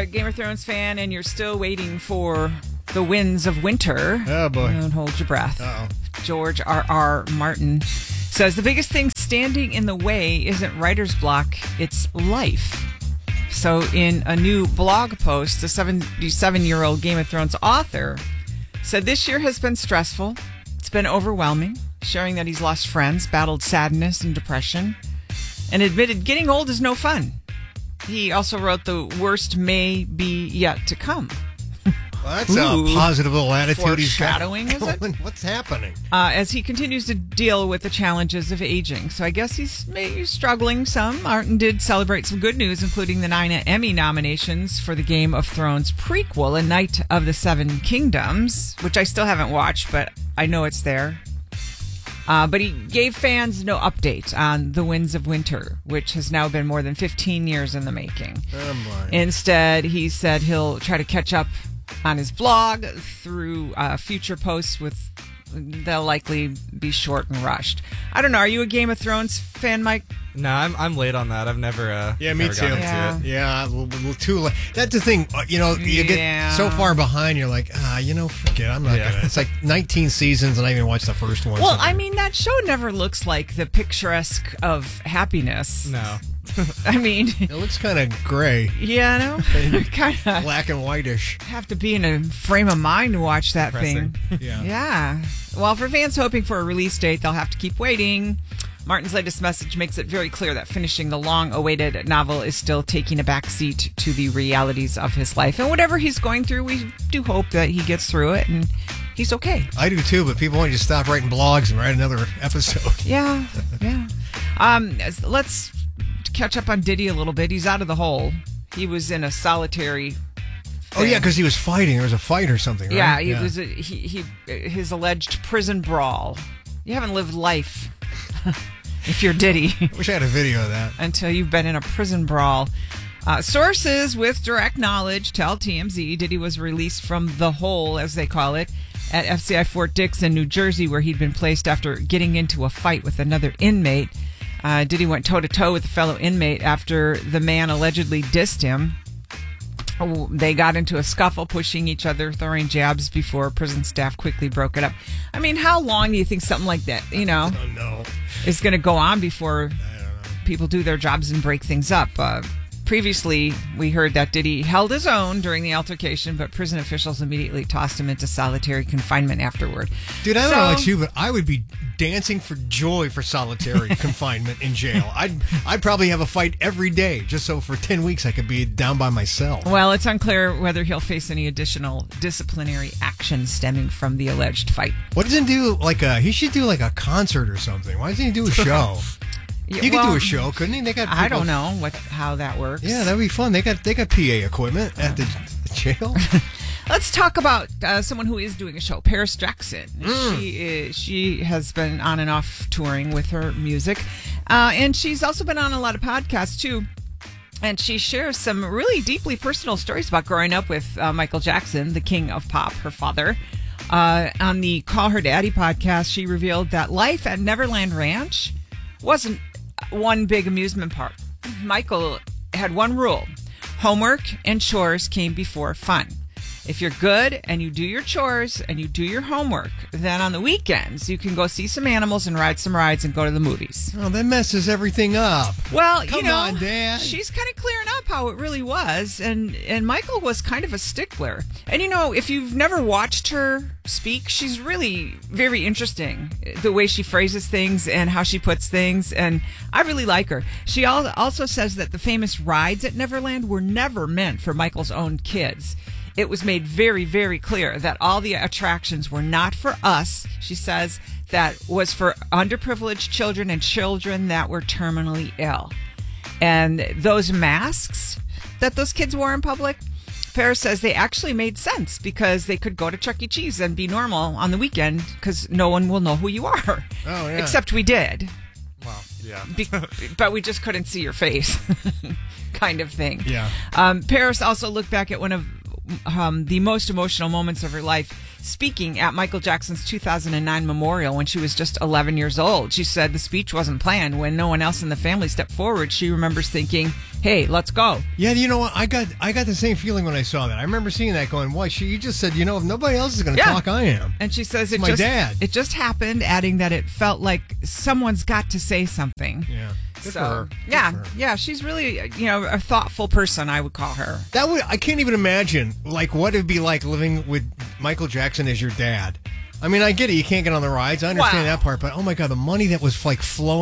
a Game of Thrones fan and you're still waiting for the winds of winter, oh boy, don't hold your breath. Uh-oh. George R.R. Martin says the biggest thing standing in the way isn't writer's block, it's life. So in a new blog post, the 77-year-old Game of Thrones author said this year has been stressful. It's been overwhelming, sharing that he's lost friends, battled sadness and depression, and admitted getting old is no fun. He also wrote the worst may be yet to come. Well, that's a positive little attitude he's got. Foreshadowing, is it? What's happening? As he continues to deal with the challenges of aging. So I guess he's maybe struggling some. Martin did celebrate some good news, including the 9 Emmy nominations for the Game of Thrones prequel, A Knight of the Seven Kingdoms, which I still haven't watched, but I know it's there. But he gave fans no update on The Winds of Winter, which has now been more than 15 years in the making. Oh, my. Instead, he said he'll try to catch up on his blog through future posts they'll likely be short and rushed. I don't know. Are you a Game of Thrones fan, Mike? No, I'm late on that. I've never. Yeah, me never too. gotten into it. Yeah, a little too late. That's the thing. You get so far behind. You're like, forget. I'm not gonna. It's like 19 seasons, and I even watched the first one. Well, I mean, that show never looks like the picturesque of happiness. No. I mean, it looks kind of gray. Yeah, kind of black and whitish. Have to be in a frame of mind to watch that thing. Yeah. Well, for fans hoping for a release date, they'll have to keep waiting. Martin's latest message makes it very clear that finishing the long-awaited novel is still taking a backseat to the realities of his life. And whatever he's going through, we do hope that he gets through it and he's okay. I do too, but people want you to stop writing blogs and write another episode. Yeah. Let's catch up on Diddy a little bit. He's out of the hole. He was in a solitary thing. Oh yeah, because he was fighting. There was a fight or something, right? Yeah, it was his alleged prison brawl. You haven't lived life if you're Diddy. I wish I had a video of that. Until you've been in a prison brawl. Sources with direct knowledge tell TMZ Diddy was released from the hole, as they call it, at FCI Fort Dix in New Jersey, where he'd been placed after getting into a fight with another inmate. Diddy went toe-to-toe with a fellow inmate after the man allegedly dissed him. They got into a scuffle, pushing each other, throwing jabs before prison staff quickly broke it up. I mean, how long do you think something like that, is going to go on before people do their jobs and break things up? Previously, we heard that Diddy held his own during the altercation, but prison officials immediately tossed him into solitary confinement afterward. Dude, I don't know about you, but I would be dancing for joy for solitary confinement in jail. I'd probably have a fight every day just so for 10 weeks I could be down by myself. Well, it's unclear whether he'll face any additional disciplinary action stemming from the alleged fight. What doesn't do he should do like a concert or something? Why doesn't he do a show? He could do a show, couldn't he? They got. I don't know how that works. Yeah, that'd be fun. They got PA equipment at the jail. Let's talk about someone who is doing a show, Paris Jackson. She has been on and off touring with her music, and she's also been on a lot of podcasts too. And she shares some really deeply personal stories about growing up with Michael Jackson, the king of pop, her father. On the Call Her Daddy podcast, she revealed that life at Neverland Ranch wasn't one big amusement park. Michael had one rule: homework and chores came before fun. If you're good and you do your chores and you do your homework, then on the weekends you can go see some animals and ride some rides and go to the movies. Oh, that messes everything up. Well, Come on, Dad. She's kind of clearing up how it really was, and Michael was kind of a stickler. And if you've never watched her speak, she's really very interesting, the way she phrases things and how she puts things, and I really like her. She also says that the famous rides at Neverland were never meant for Michael's own kids. It was made very, very clear that all the attractions were not for us. She says that was for underprivileged children and children that were terminally ill. And those masks that those kids wore in public, Paris says they actually made sense because they could go to Chuck E. Cheese and be normal on the weekend because no one will know who you are. Oh, yeah. Except we did. Well, yeah. But we just couldn't see your face kind of thing. Yeah. Paris also looked back at one of the most emotional moments of her life, speaking at Michael Jackson's 2009 memorial when she was just 11 years old. She said the speech wasn't planned. When no one else in the family stepped forward, she remembers thinking, hey, let's go. Yeah, you know what? I got the same feeling when I saw that. I remember seeing that going, what? You just said, if nobody else is going to talk, I am. And she says my dad. It just happened, adding that it felt like someone's got to say something. Yeah. Good for her. Yeah, she's really, a thoughtful person, I would call her. I can't even imagine, what it'd be like living with Michael Jackson as your dad. I mean, I get it. You can't get on the rides. I understand that part. But, oh, my God, the money that was, flowing